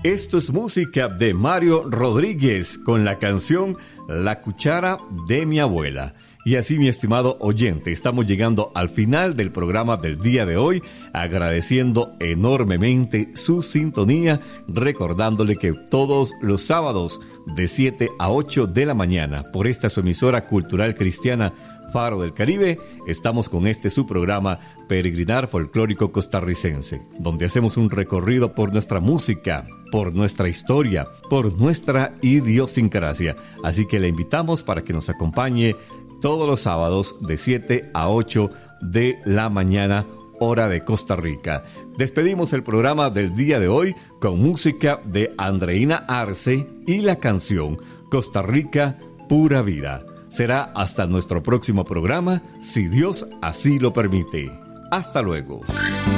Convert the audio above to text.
Esto es música de Mario Rodríguez con la canción La cuchara de mi abuela. Y así, mi estimado oyente, estamos llegando al final del programa del día de hoy, agradeciendo enormemente su sintonía, recordándole que todos los sábados de 7 a 8 de la mañana, por esta su emisora cultural cristiana Faro del Caribe, estamos con su programa Peregrinar Folclórico Costarricense, donde hacemos un recorrido por nuestra música, por nuestra historia, por nuestra idiosincrasia. Así que le invitamos para que nos acompañe todos los sábados de 7 a 8 de la mañana, hora de Costa Rica. Despedimos el programa del día de hoy con música de Andreina Arce y la canción Costa Rica, pura vida. Será hasta nuestro próximo programa, si Dios así lo permite. Hasta luego.